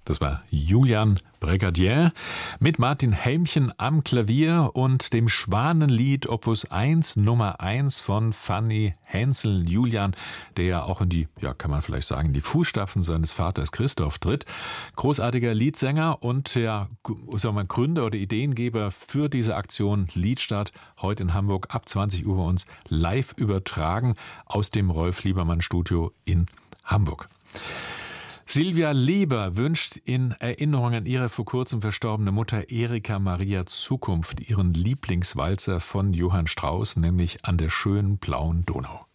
Das war Julian Brigadier mit Martin Helmchen am Klavier und dem Schwanenlied Opus 1 Nummer 1 von Fanny Hensel. Julian, der ja auch in die, kann man vielleicht sagen, die Fußstapfen seines Vaters Christoph tritt. Großartiger Liedsänger und Gründer oder Ideengeber für diese Aktion Liedstart, heute in Hamburg ab 20 Uhr bei uns live übertragen aus dem Rolf-Liebermann-Studio in Hamburg. Silvia Lieber wünscht in Erinnerung an ihre vor kurzem verstorbene Mutter Erika Maria Zukunft ihren Lieblingswalzer von Johann Strauss, nämlich An der schönen blauen Donau.